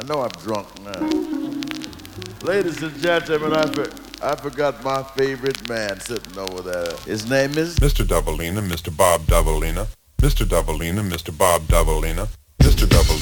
know I'm drunk now. Ladies and gentlemen, I forgot my favorite man sitting over there. His name is Mr. Doubleina, Mr. Bob Doubleina, Mr. Doubleina, Mr. Bob Doubleina, Mr. Doubleina.